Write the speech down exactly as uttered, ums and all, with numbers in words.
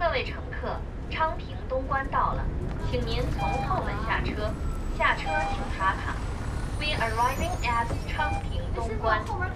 各位乘客，昌平东关到了，请您从后门下车。下车请打卡。We're arriving at 昌平东关.